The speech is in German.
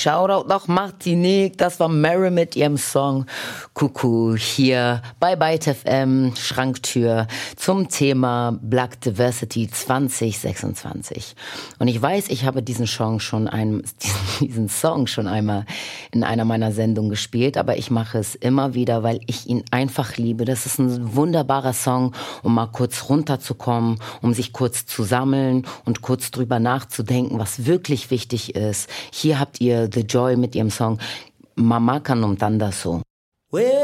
Shoutout nach Martinique, das war Mary mit ihrem Song Kuckuck hier bei Byte FM, Schranktür zum Thema Black Diversity 2026. Und ich weiß, ich habe diesen Song schon einmal in einer meiner Sendungen gespielt, aber ich mache es immer wieder, weil ich ihn einfach liebe. Das ist ein wunderbarer Song, um mal kurz runterzukommen, um sich kurz zu sammeln und kurz drüber nachzudenken, was wirklich wichtig ist. Hier habt ihr The Joy mit ihrem Song Mama Kanum Tandaso.